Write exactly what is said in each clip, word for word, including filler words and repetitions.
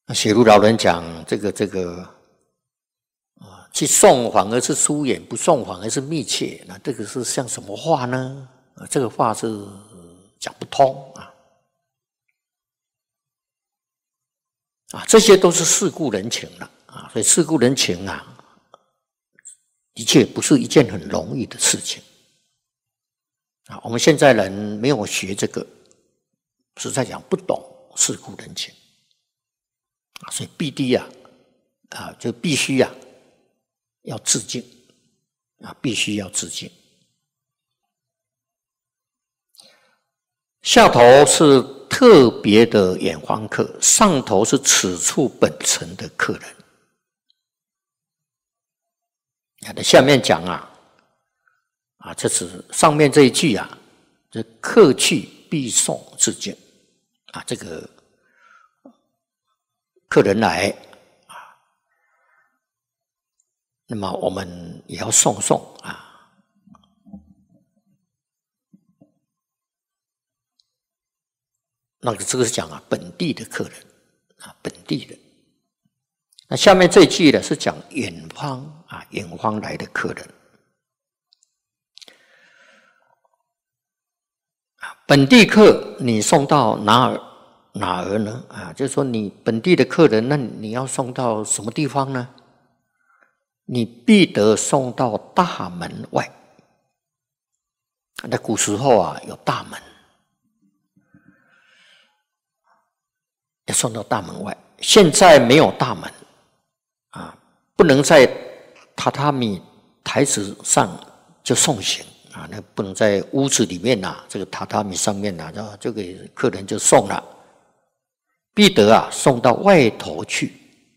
写如老人讲这个这个啊，去送反而是疏远，不送反而是密切，那这个是像什么话呢？啊，这个话是讲不通啊！啊，这些都是世故人情了啊，所以世故人情啊，的确不是一件很容易的事情啊。我们现在人没有学这个，实在讲不懂世故人情。所以必须啊，啊，就必须啊，要致敬啊，必须要致敬。下头是特别的眼光客，上头是此处本层的客人。那下面讲啊，啊，这是上面这一句啊，这客去必送致敬啊，这个。客人来啊，那么我们也要送送啊。那个这个是讲啊，本地的客人啊，本地的。那下面这一句呢是讲远方啊，远方来的客人。本地客你送到哪儿？哪儿呢？啊，就是说你本地的客人，那你要送到什么地方呢？你必得送到大门外。那古时候啊，有大门，要送到大门外。现在没有大门啊，不能在榻榻米台子上就送行啊，那不能在屋子里面啊，这个榻榻米上面啊，就给客人就送了。必得啊送到外头去，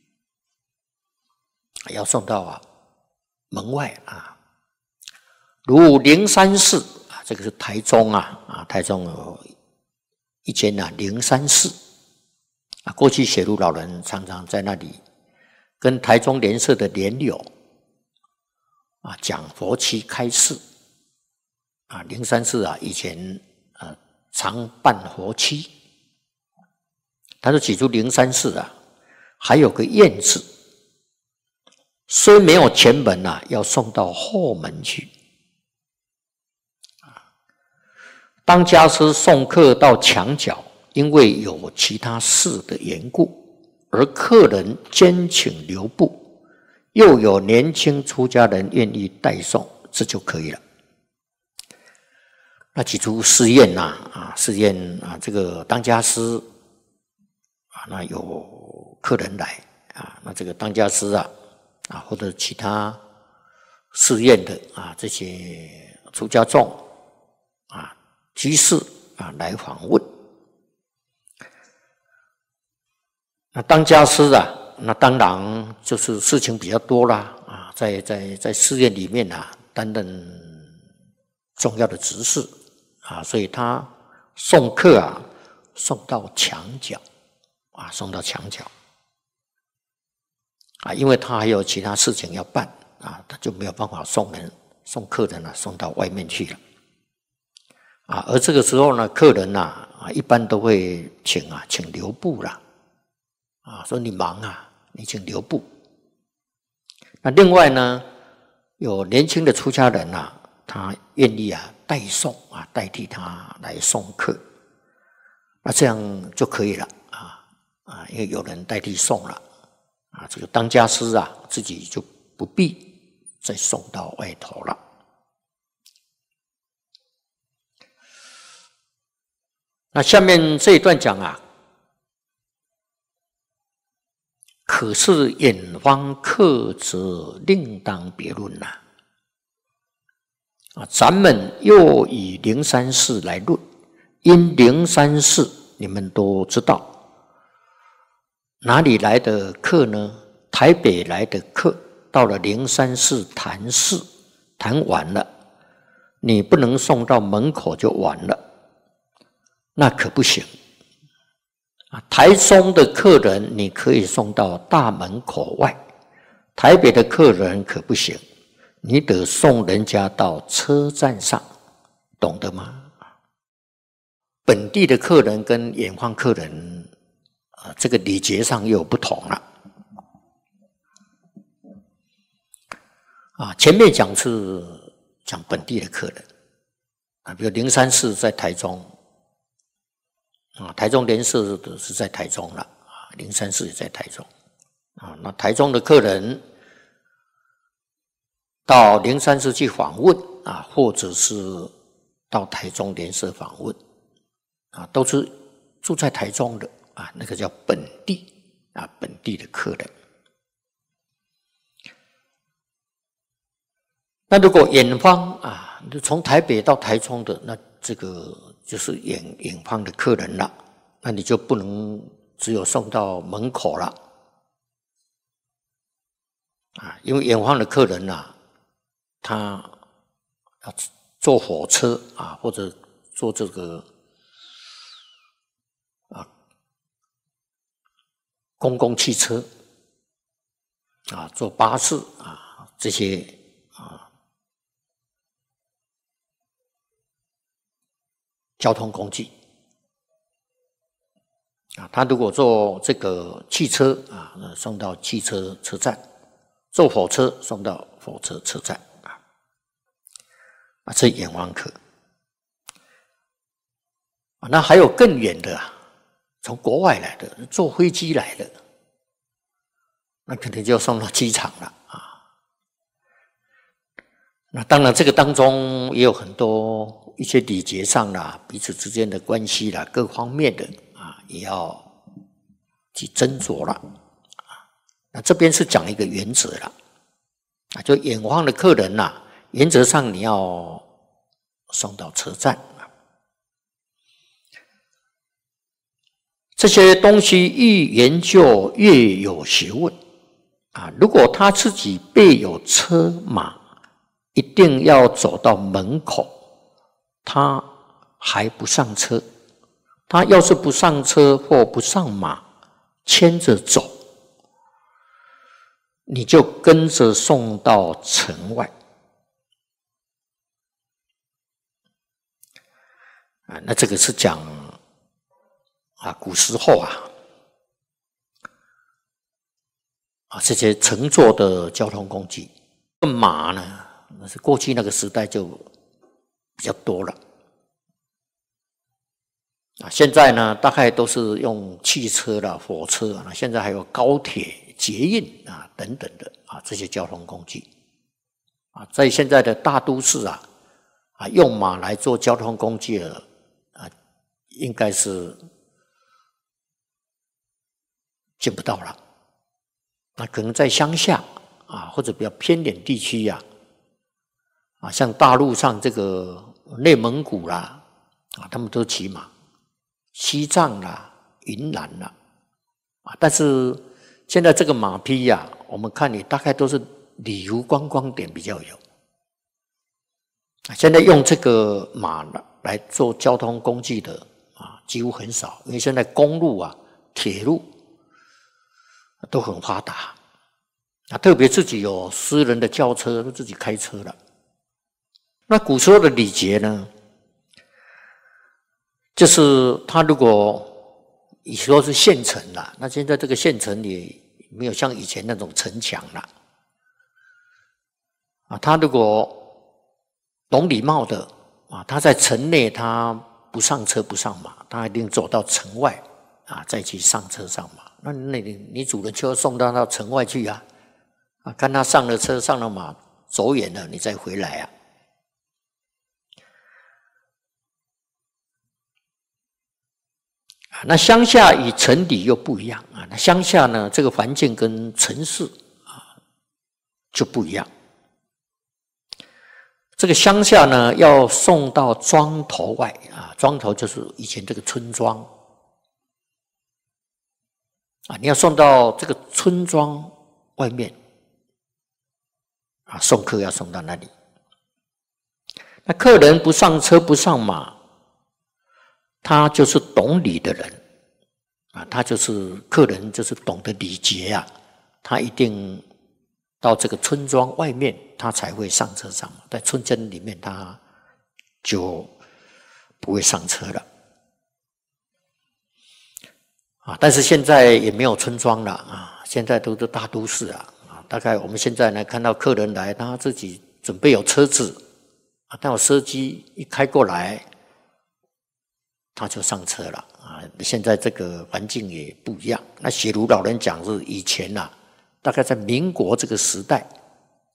要送到啊门外啊。如灵山寺啊，这个是台中啊啊，台中有一间啊灵山寺啊，过去写如老人常常在那里跟台中莲社的莲友啊讲佛七开示啊，灵山寺啊以前啊常办佛七。他说起初灵山寺啊，还有个院子，虽没有前门啊，要送到后门去。当家师送客到墙角，因为有其他事的缘故，而客人坚请留步，又有年轻出家人愿意代送，这就可以了。那起初寺院呐啊，寺院啊，这个当家师。那有客人来啊，那这个当家师啊啊，或者其他寺院的啊这些出家众啊居士啊来访问，那当家师啊，那当然就是事情比较多啦啊，在在在寺院里面啊担任重要的执事啊，所以他送客啊送到墙角。啊，送到墙角啊，因为他还有其他事情要办啊，他就没有办法送人、送客人啊，送到外面去了啊。而这个时候呢，客人呐啊，一般都会请啊，请留步啦啊，说你忙啊，你请留步。那另外呢，有年轻的出家人啊，他愿意啊代送啊，代替他来送客，那这样就可以了。啊，因为有人代替送了，啊，这个当家师啊，自己就不必再送到外头了。那下面这一段讲啊，可是远方客则另当别论呐。啊，咱们又以灵山寺来论，因灵山寺你们都知道。哪里来的客呢？台北来的客到了灵山寺谈事，谈完了，你不能送到门口就完了，那可不行。台中的客人你可以送到大门口外，台北的客人可不行，你得送人家到车站上，懂得吗？本地的客人跟远方客人啊，这个礼节上又有不同了。啊，前面讲是讲本地的客人啊，比如灵山寺在台中啊，台中莲社的是在台中了啊，灵山寺也在台中啊，那台中的客人到灵山寺去访问啊，或者是到台中莲社访问啊，都是住在台中的啊，那个叫本地啊，本地的客人。那如果远方啊，从台北到台中的，那这个就是远远方的客人了，那你就不能只有送到门口了啊，因为远方的客人啊，他要坐火车啊，或者坐这个啊公共汽车啊，坐巴士啊这些啊。交通工具啊，他如果坐这个汽车啊，送到汽车车站；坐火车送到火车车站啊，啊，这远方客啊。那还有更远的啊，从国外来的，坐飞机来的，那肯定就送到机场了啊。那当然，这个当中也有很多。一些礼节上啦，彼此之间的关系啦，各方面的啊，也要去斟酌了啊。那这边是讲一个原则了啊，就远方的客人呐，原则上你要送到车站啊。这些东西愈研究越有学问啊。如果他自己备有车马，一定要走到门口。他还不上车，他要是不上车或不上马，牵着走，你就跟着送到城外啊。那这个是讲啊，古时候啊，啊这些乘坐的交通工具，马呢，那是过去那个时代就比较多了啊，现在呢，大概都是用汽车啦、火车啊，现在还有高铁、捷运啊等等的啊这些交通工具啊，在现在的大都市啊，啊用马来做交通工具的啊，应该是见不到了。那可能在乡下啊，或者比较偏远地区呀、啊，啊，像大陆上这个内蒙古啦，啊，他们都骑马。西藏啦、云南啦，啊，但是现在这个马匹呀、啊，我们看你大概都是旅游观光点比较有。现在用这个马来做交通工具的啊，几乎很少，因为现在公路啊、铁路都很发达啊，特别自己有私人的轿车，都自己开车了。那古时候的礼节呢？就是他如果以说是县城啦，那现在这个县城也没有像以前那种城墙了啊。他如果懂礼貌的啊，他在城内他不上车不上马，他一定走到城外啊，再去上车上马。那那你你主人就要送他到城外去啊，啊，看他上了车上了马走远了，你再回来啊。那乡下与城里又不一样啊。那乡下呢，这个环境跟城市啊就不一样。这个乡下呢，要送到庄头外啊，庄头就是以前这个村庄啊，你要送到这个村庄外面啊，送客要送到那里。那客人不上车不上马，他就是懂礼的人啊，他就是客人，就是懂得礼节啊，他一定到这个村庄外面，他才会上车上马，在村镇里面他就不会上车了啊，但是现在也没有村庄了啊，现在都是大都市啊啊，大概我们现在呢看到客人来，他自己准备有车子啊，但我司机一开过来，他就上车了啊。现在这个环境也不一样。那写如老人讲是以前呐、啊，大概在民国这个时代